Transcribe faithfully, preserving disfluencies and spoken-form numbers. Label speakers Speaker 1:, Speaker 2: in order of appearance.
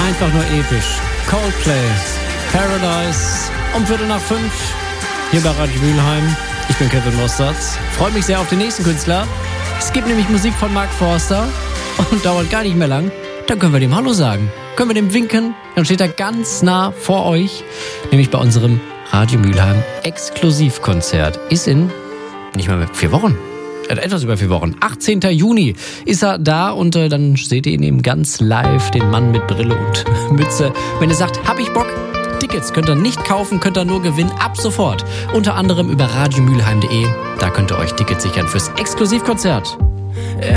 Speaker 1: Einfach nur episch. Coldplay, Paradise, um Viertel nach fünf, hier bei Radio Mülheim. Ich bin Kevin Mosterz. Freue mich sehr auf den nächsten Künstler. Es gibt nämlich Musik von Mark Forster und dauert gar nicht mehr lang. Dann können wir dem Hallo sagen. Können wir dem winken. Dann steht er ganz nah vor euch. Nämlich bei unserem Radio Mülheim Exklusivkonzert. Ist in nicht mal vier Wochen. Etwas über vier Wochen. achtzehnten Juni ist er da und äh, dann seht ihr ihn eben ganz live, den Mann mit Brille und Mütze. Wenn ihr sagt, hab ich Bock, Tickets könnt ihr nicht kaufen, könnt ihr nur gewinnen, ab sofort. Unter anderem über radiomülheim punkt de. Da könnt ihr euch Tickets sichern fürs Exklusivkonzert.